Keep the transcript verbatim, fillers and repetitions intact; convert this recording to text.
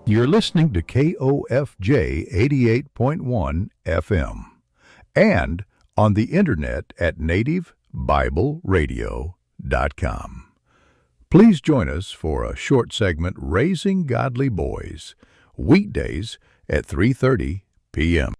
You're listening to K O F J eighty-eight point one F M and on the internet at native bible radio dot com. Please join us for a short segment, Raising Godly Boys, weekdays at three thirty p m